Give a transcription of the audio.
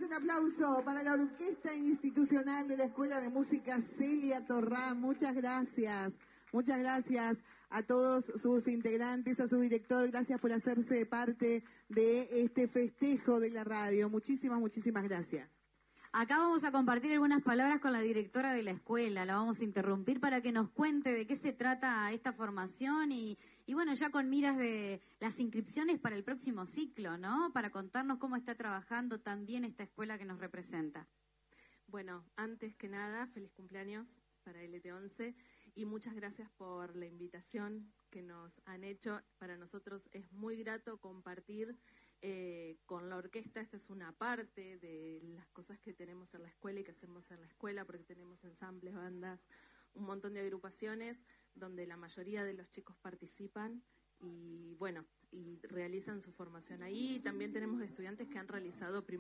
un aplauso para la Orquesta Institucional de la Escuela de Música Celia Torrán. Muchas gracias. Muchas gracias a todos sus integrantes, a su director. Gracias por hacerse parte de este festejo de la radio. Muchísimas, muchísimas gracias. Acá vamos a compartir algunas palabras con la directora de la escuela. La vamos a interrumpir para que nos cuente de qué se trata esta formación y bueno, ya con miras de las inscripciones para el próximo ciclo, ¿no? Para contarnos cómo está trabajando también esta escuela que nos representa. Bueno, antes que nada, feliz cumpleaños para LT11 y muchas gracias por la invitación que nos han hecho. Para nosotros es muy grato compartir con la orquesta. Esta es una parte de las cosas que tenemos en la escuela y que hacemos en la escuela, porque tenemos ensambles, bandas, un montón de agrupaciones donde la mayoría de los chicos participan y bueno, y realizan su formación ahí. También tenemos estudiantes que han realizado